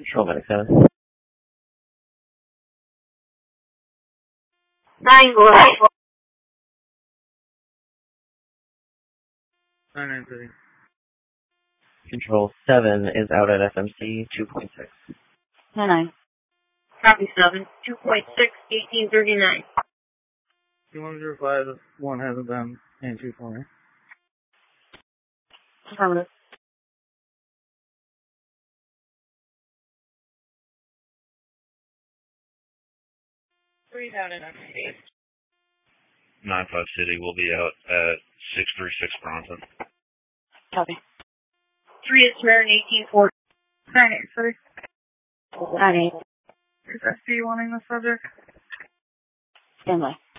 Control Medic 7. 9, go ahead. 993. Control 7 is out at FMC 2.6. 9. Copy 7, 2.6, 1839. 2105, 1 hasn't been into for me. Affirmative. 3 down in FMC. 9-5 City will be out at 636 Bronson. Copy. 3 is Samaritan 1840. 983. 9-8. Is SC wanting the subject? Stand by.